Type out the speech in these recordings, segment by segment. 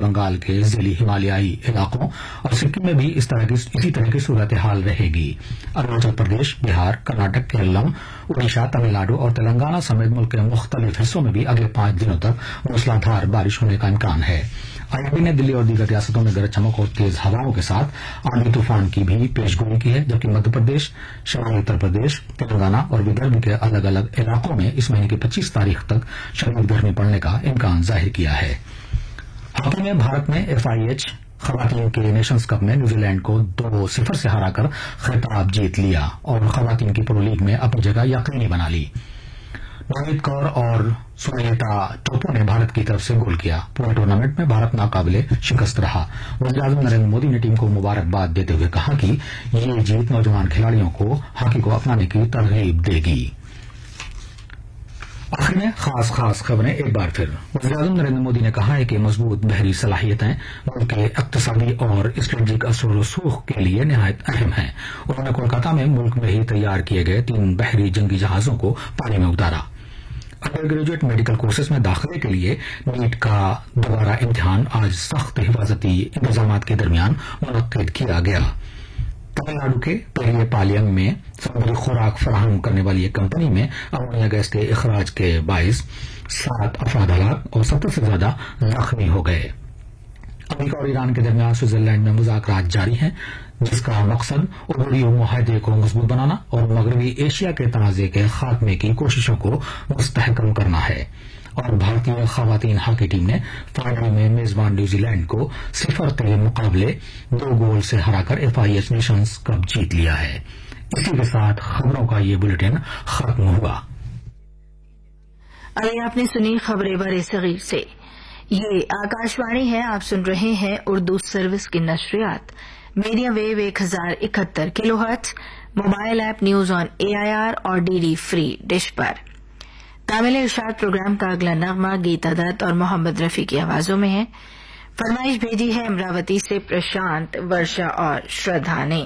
बंगाल के जिली हिमालयाई इलाकों और सिक्किम में भी इसी तरह की सूरत हाल रहेगी। अरुणाचल प्रदेश, बिहार, कर्नाटक, केरलम, उड़ीसा, तमिलनाडु और तेलंगाना समेत मुल्क के मुख्तलिफ हिस्सों में भी अगले 5 दिनों तक मूसलाधार बारिश होने का इम्कान है। आईएमडी ने दिल्ली और दीगर रियासतों में गरज चमक और तेज हवाओं के साथ आंधी तूफान की भी पेशगोई की है, जबकि मध्य प्रदेश, शिमाली उत्तर प्रदेश, तेलंगाना और विदर्भ के अलग अलग इलाकों में इस महीने की 25 तारीख तक शदीद गर्मी पड़ने का इम्कान जाहिर किया है। हॉकी में भारत ने FIH खवातीन के नेशंस कप में न्यूजीलैंड को 2-0 से हराकर खिताब जीत लिया और खवातीन की प्रो लीग में अपनी जगह यकीनी बना ली। नवनीत कौर और सुनीता टोपो ने भारत की तरफ से गोल किया। पूरे टूर्नामेंट में भारत नाकाबिले शिकस्त रहा। वज़ीर-ए-आज़म नरेंद्र मोदी ने टीम को मुबारकबाद देते हुए कहा कि ये जीत नौजवान खिलाड़ियों को हॉकी को अपनाने की तरगीब देगी। आखिर में खास खबरें एक बार फिर। वज़ीर-ए-आज़म नरेंद्र मोदी ने कहा है कि मजबूत बहरी सलाहियतें मुल्क के इक़्तिसादी और स्ट्रेटेजिक असर रसूख के लिए निहायत अहम हैं। उन्होंने कोलकाता में मुल्क में ही तैयार किए गए 3 बहरी जंगी जहाजों को पानी में उतारा। अंडर ग्रेजुएट मेडिकल कोर्सेज में दाखिले के लिए नीट का दोबारा इम्तिहान आज सख्त हिफाजती इंतजाम के दरमियान मुनक्किद किया गया। तमिलनाडु के पेरियपालियम में समुद्री खुराक फराहम करने वाली एक कंपनी में अमोनिया गैस के इखराज के बाइस 7 अफराद हलाक और 70 से ज्यादा जख्मी हो गए। अमेरिका और ईरान के दरमियान स्विट्जरलैंड में मुज़ाकरात जारी हैं, जिसका मकसद उभरी मुआहदे को मजबूत बनाना और मगरबी एशिया के तनाज़े के खात्मे की कोशिशों को मुस्तहकम करना है। और भारतीय खवातीन हॉकी टीम ने फाइनल में मेजबान न्यूजीलैंड को 0 के मुकाबले 2 गोल से हराकर FIH नेशंस कप जीत लिया है। इसी के साथ खबरों का ये बुलेटिन खत्म हुआ। अभी आपने सुनी खबरें बरे सगीर से। ये आकाशवाणी है, आप सुन रहे हैं उर्दू सर्विस की नशरियात medium wave 1071 kilohertz, mobile app news on AIR और DD फ्री डिश पर। कामिल इरशाद प्रोग्राम का अगला नगमा गीता दत्त और मोहम्मद रफी की आवाजों में है। फरमाइश भेजी है अमरावती से प्रशांत, वर्षा और श्रद्धा ने।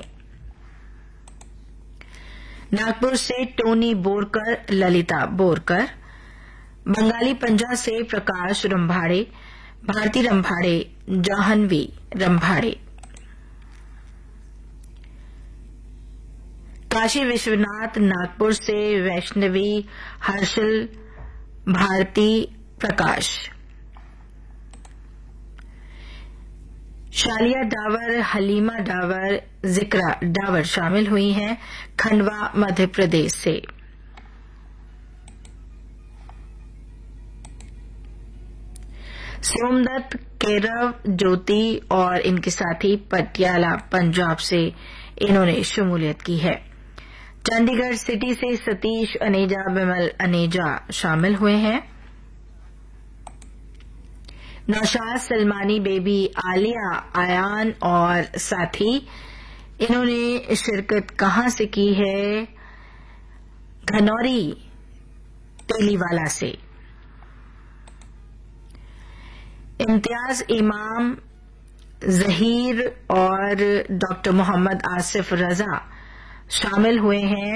नागपुर से टोनी बोरकर, ललिता बोरकर, बंगाली पंजा से प्रकाश रंभाड़े, भारती रंभाड़े, जाहनवी रंभाड़े। काशी विश्वनाथ नागपुर से वैष्णवी, हर्षल, भारती, प्रकाश। शालिया डावर, हलीमा डावर, जिक्रा डावर शामिल हुई हैं खंडवा मध्य प्रदेश से। सोमदत्त, केरव, ज्योति और इनके साथी पटियाला पंजाब से इन्होंने शमूलियत की है। चंडीगढ़ सिटी से सतीश अनेजा, बिमल अनेजा शामिल हुए हैं। नौशाद, सलमानी बेबी, आलिया, आयान और साथी इन्होंने शिरकत कहां से की है? घनौरी तेलीवाला से। इम्तियाज, इमाम, जहीर और डॉक्टर मोहम्मद आसिफ रजा शामिल हुए हैं।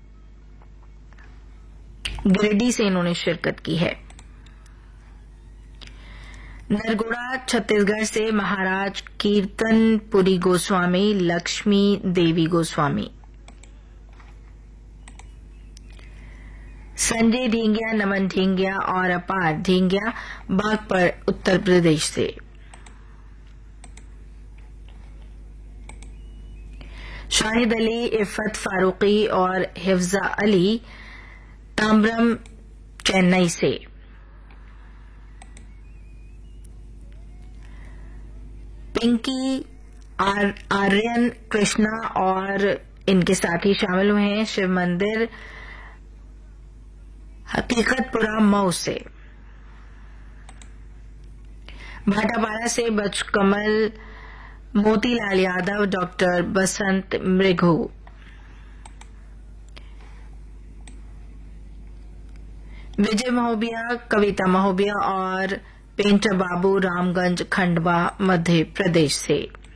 गिरिडीह से इन्होंने शिरकत की है। नरगोड़ा छत्तीसगढ़ से महाराज कीर्तनपुरी गोस्वामी, लक्ष्मी देवी गोस्वामी। संजय ढींगिया, नमन ढींगिया और अपार ढींगिया बागपत उत्तर प्रदेश से। शाहिद अली, इफ़त फारूकी और हिफ्जा अली ताम्बरम चेन्नई से। पिंकी, आर्यन, कृष्णा और इनके साथी शामिल हुए हैं शिव मंदिर हकीकतपुरा मऊ से। भाटापारा से बचकमल, मोतीलाल यादव, डॉक्टर बसंत मृघु। विजय महोबिया, कविता महोबिया और पेंटर बाबू रामगंज खंडवा मध्य प्रदेश से।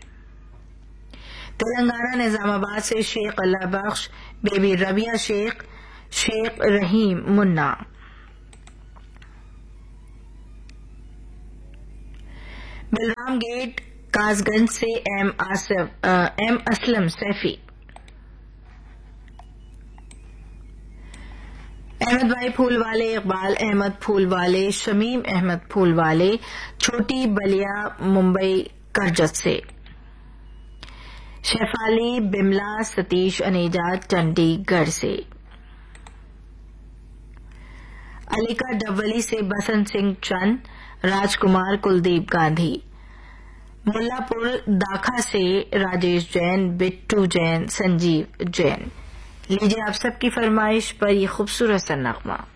तेलंगाना निजामाबाद से शेख अल्लाह बख्श, बेबी रबिया शेख, शेख रहीम मुन्ना। बलराम गेट कासगंज से एम असलम सैफी, अहमद भाई फूलवाले, इकबाल अहमद फूलवाले, शमीम अहमद फूलवाले छोटी बलिया मुंबई करजत से, शेफाली बिमला सतीश अनेजा चंडीगढ़ से, अलीका डबली से बसंत सिंह चंद, राजकुमार कुलदीप गांधी, मुल्लापुर दाखा से राजेश जैन, बिट्टू जैन, संजीव जैन। लीजिए आप सबकी फरमाइश पर यह खूबसूरत सा नगमा।